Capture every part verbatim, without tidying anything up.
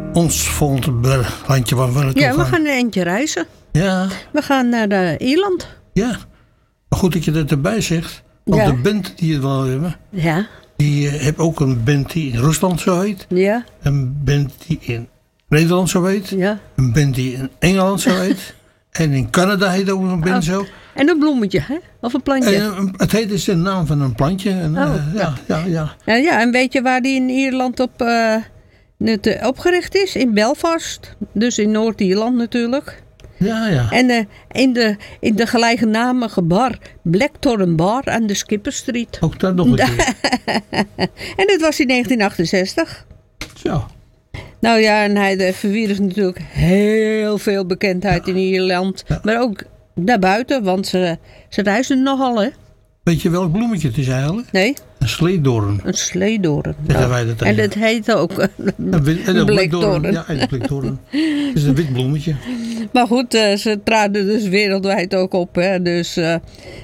ons volgende landje waar we naartoe Ja, gaan. we gaan een eindje reizen. Ja, We gaan naar uh, Ierland. ja. Maar goed dat je dat erbij zegt. Want Ja. de band die we wel hebben, Ja, die uh, heeft ook een band die in Rusland zo heet. ja, Een band die in Nederland zo heet. ja. Een band die in Engeland zo heet. En in Canada heet ook een band Oh. zo. En een bloemetje, hè? Of een plantje. En, uh, het heet is de naam van een plantje. En, uh, Oh, ja, ja, ja. Ja, ja, en weet je waar die in Ierland op, uh, net, uh, opgericht is? In Belfast. Dus in Noord-Ierland natuurlijk. Ja, ja. En uh, in, de, in de gelijknamige bar Blackthorn Bar aan de Skipper Street. Ook dat nog een keer. En dit was in negentien achtenzestig. Zo. Nou ja, en hij verwierf natuurlijk heel veel bekendheid in Ierland. Ja. Maar ook daarbuiten, want ze, ze reisden nogal, hè? Weet je welk bloemetje het is eigenlijk? Nee, Een sleedoorn. een sleedoorn. Zeggen wij dat en tegen. dat heet ook Een wit- en een een blikdoorn. blikdoorn. Ja, een blikdoorn. Het is een wit bloemetje. Maar goed, uh, ze traden dus wereldwijd ook op. Hè? Dus uh,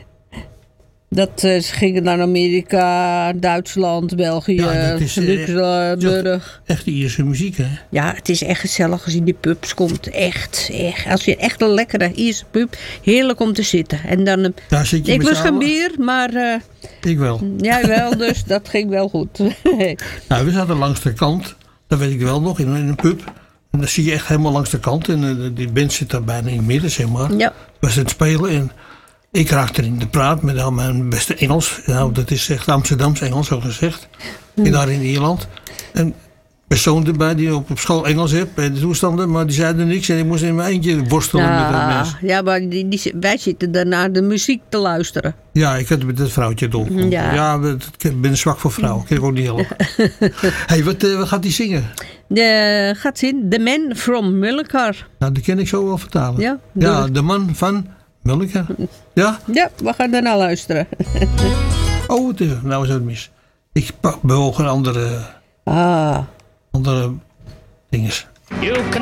dat, uh, ze gingen naar Amerika, Duitsland, België, Ja, dat is, uh, Luxemburg. Echt Ierse muziek, hè? Ja, het is echt gezellig als je in die pubs komt. Echt, echt. Als je echt een lekkere Ierse pub, heerlijk om te zitten. En dan, uh, Daar zit je ik met lust z'n geen allen. bier, maar uh, Ik wel. jij wel, dus dat ging wel goed. Nou, we zaten langs de kant. Dat weet ik wel nog, in, in een pub. En dan zie je echt helemaal langs de kant. En uh, die band zit daar bijna in het midden, zeg maar. Ja. We zijn het spelen en ik raakte in de praat met al mijn beste Engels. Nou, dat is echt Amsterdams Engels, zo gezegd. En daar in Ierland. En persoon erbij die op, op school Engels heeft bij de toestanden. Maar die zeiden niks en ik moest in mijn eentje worstelen met dat Ja, mens. ja, maar die, die, wij zitten daarna de muziek te luisteren. Ja, ik had met dat vrouwtje dol. Ja. Ja, ik ben zwak voor vrouwen. Kan ik ook niet helpen. Hé, wat, uh, wat gaat die zingen? De, gaat zien, The Man from Mullingar. Nou, die kan ik zo wel vertalen. Ja, ja doe de man van Mulliker. Ja? Ja, we gaan daarna luisteren. Oh, het is, nou is het mis. Ik pak bewoog een andere, Ah. andere dinges. You can